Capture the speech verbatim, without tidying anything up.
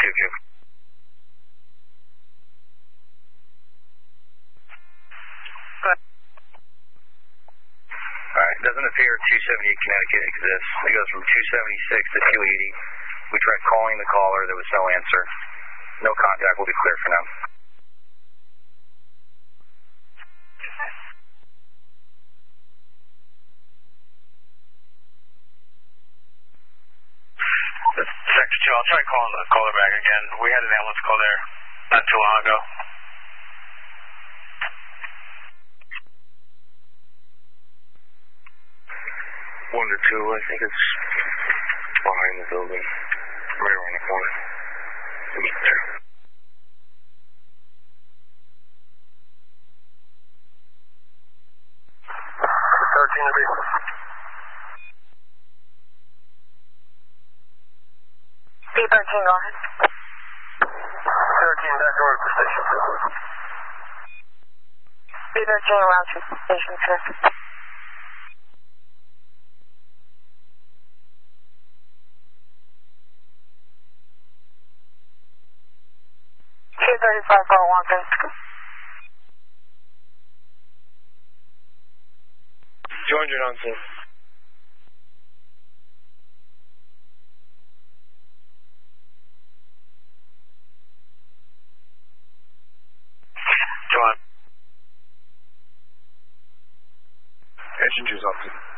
two Q. Alright, doesn't appear two seventy-eight Connecticut exists. It goes from two seventy-six to two eighty. We tried calling the caller, there was no answer. No contact, we'll be clear for now. Sector two, I'll try calling the caller back again. We had an ambulance call there not too long ago. One to two, I think it's behind the building, right around the corner. We'll meet there. thirteen to be. B thirteen, go ahead. thirteen, back over to the station. B thirteen, around to the station, sir. two thirty-five, four one, thanks. two hundred on scene. John. Engine two's off.